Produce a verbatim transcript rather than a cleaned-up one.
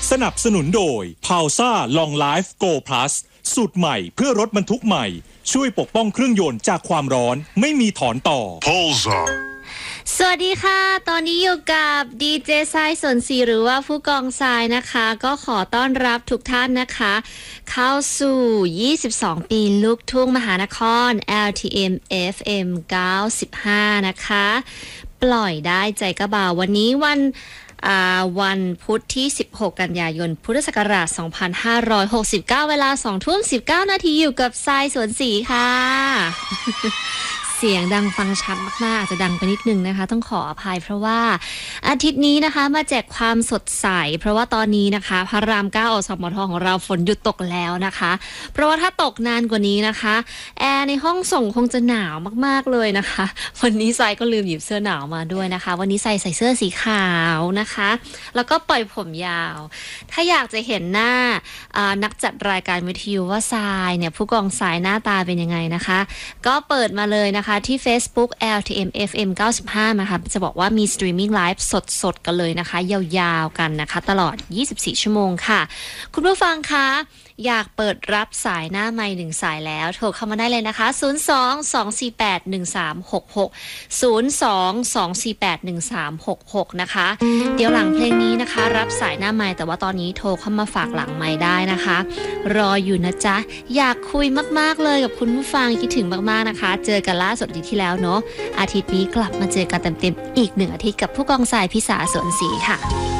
สนับสนุนโดย พาวซ่า Long Life Go Plus สูตรใหม่เพื่อรถบรรทุกใหม่ช่วยปกป้องเครื่องยนต์จากความร้อนไม่มีถอนต่อ Pulsar สวัสดีค่ะตอนนี้อยู่กับดีเจทรายสนศรีหรือว่าผู้กองทรายนะคะก็ขอต้อนรับทุกท่านนะคะเข้าสู่ยี่สิบสองปีลูกทุ่งมหานคร แอล ที เอ็ม เอฟ เอ็ม เก้าสิบห้านะคะปล่อยได้ใจกระบ่าววันนี้วันวันพุธที่สิบหกกันยายนพุทธศักราชสองพันห้าร้อยหกสิบเก้าเวลา สองทุ่มสิบเก้านาทีอยู่กับทรายสวนศรีค่ะ เสียงดังฟังชัดมากๆอาจจะดังไปนิดนึงนะคะต้องขออภัยเพราะว่าอาทิตย์นี้นะคะมาแจกความสดใสเพราะว่าตอนนี้นะคะพระรามเก้าอสมทของเราฝนหยุดตกแล้วนะคะเพราะว่าถ้าตกนานกว่านี้นะคะแอร์ในห้องส่งคงจะหนาวมากๆเลยนะคะวันนี้ทรายก็ลืมหยิบเสื้อหนาวมาด้วยนะคะวันนี้ใส่ใส่เสื้อสีขาวนะคะแล้วก็ปล่อยผมยาวถ้าอยากจะเห็นหน้านักจัดรายการวิทยุว่าทรายเนี่ยผู้กองทรายหน้าตาเป็นยังไงนะคะก็เปิดมาเลยนะคะที่ Facebook แอล ที เอ็ม เอฟ เอ็ม เก้าสิบห้านะคะจะบอกว่ามีสตรีมมิ่งไลฟ์สดๆกันเลยนะคะยาวๆกันนะคะตลอดยี่สิบสี่ชั่วโมงค่ะคุณผู้ฟังคะอยากเปิดรับสายหน้าไมค์หนึ่งสายแล้วโทรเข้ามาได้เลยนะคะศูนย์ สอง สอง สี่ แปด หนึ่ง สาม หก หก ศูนย์ สอง สอง สี่ แปด หนึ่ง สาม หก หกนะคะเดี๋ยวหลังเพลงนี้นะคะรับสายหน้าไมค์แต่ว่าตอนนี้โทรเข้ามาฝากหลังไมค์ได้นะคะรออยู่นะจ๊ะอยากคุยมากๆเลยกับคุณผู้ฟังคิดถึงมากๆนะคะเจอกันล่าสุดอาทิตย์ที่แล้วเนาะอาทิตย์นี้กลับมาเจอกันเต็มๆอีกหนึ่งอาทิตย์กับผู้กองทรายพิสาสวนศรีค่ะ